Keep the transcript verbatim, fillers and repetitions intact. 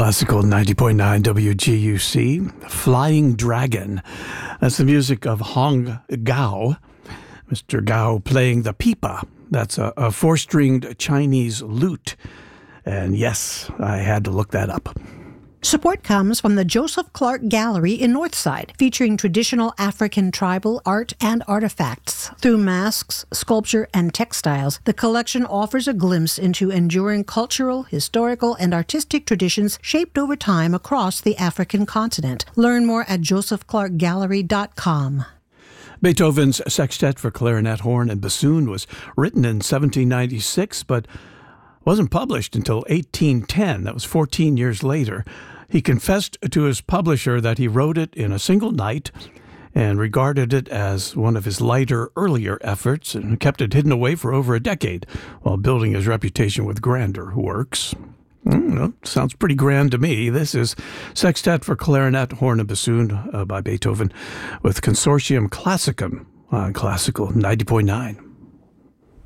Classical ninety point nine W G U C, Flying Dragon. That's the music of Hong Gao. Mister Gao playing the pipa. That's a, a four-stringed Chinese lute. And yes, I had to look that up. Support comes from the Joseph Clark Gallery in Northside, featuring traditional African tribal art and artifacts. Through masks, sculpture, and textiles, the collection offers a glimpse into enduring cultural, historical, and artistic traditions shaped over time across the African continent. Learn more at joseph clark gallery dot com. Beethoven's Sextet for Clarinet, Horn, and Bassoon was written in seventeen ninety-six, but wasn't published until eighteen ten. That was fourteen years later. He confessed to his publisher that he wrote it in a single night and regarded it as one of his lighter, earlier efforts and kept it hidden away for over a decade while building his reputation with grander works. Mm, sounds pretty grand to me. This is Sextet for Clarinet, Horn, and Bassoon uh, by Beethoven with Consortium Classicum on Classical ninety point nine.